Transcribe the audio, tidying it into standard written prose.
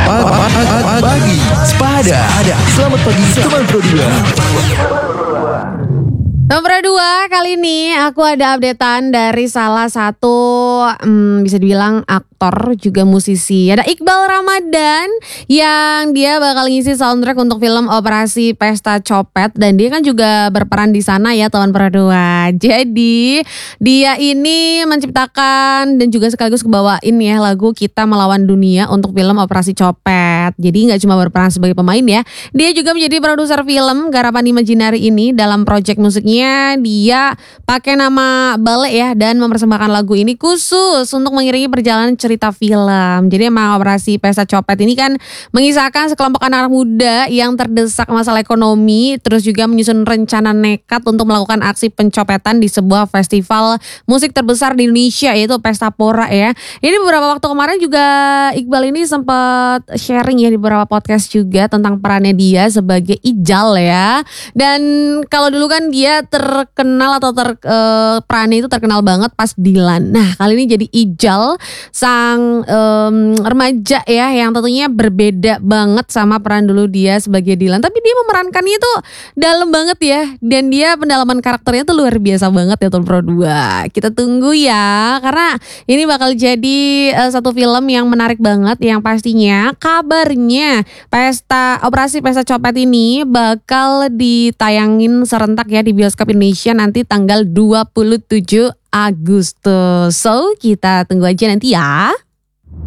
Pagi Sepada. Selamat pagi teman Pro 2. Nomor 2, kali ini aku ada updatean dari salah satu bisa dibilang aktor juga musisi. Ada Iqbal Ramadan yang dia bakal ngisi soundtrack untuk film Operasi Pesta Copet, dan dia kan juga berperan di sana ya teman Pro 2. Jadi dia ini menciptakan dan juga sekaligus kebawain ya lagu Kita Melawan Dunia untuk film Operasi Copet. Jadi gak cuma berperan sebagai pemain ya, dia juga menjadi produser film garapan Imaginary ini. Dalam project musiknya dia pakai nama Bale ya, dan mempersembahkan lagu ini khusus untuk mengiringi perjalanan cerita film. Jadi emang Operasi Pesta Copet ini kan mengisahkan sekelompok anak muda yang terdesak masalah ekonomi, terus juga menyusun rencana nekat untuk melakukan aksi pencopetan di sebuah festival musik terbesar di Indonesia, yaitu Pesta Pora ya. Ini beberapa waktu kemarin juga Iqbal ini sempat sharing ya di beberapa podcast juga tentang perannya dia sebagai Ijal ya. Dan kalau dulu kan dia terkenal atau perannya itu terkenal banget pas Dilan. Nah kali ini jadi Ijal, sang remaja ya, yang tentunya berbeda banget sama peran dulu dia sebagai Dilan. Tapi dia memerankannya itu dalam banget ya, dan dia pendalaman karakternya tuh luar biasa banget ya Pro 2. Kita tunggu ya, karena ini bakal jadi satu film yang menarik banget, yang pastinya kabarnya Operasi Pesta Copet ini bakal ditayangin serentak ya di bioskop Indonesia nanti tanggal 27 Agustus. So kita tunggu aja nanti ya.